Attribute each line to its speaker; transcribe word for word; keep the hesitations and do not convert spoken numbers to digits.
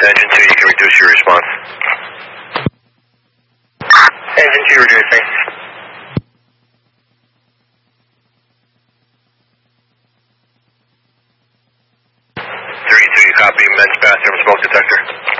Speaker 1: Engine two, you can reduce your response. Engine two reducing. three two, you copy, men's bathroom smoke detector.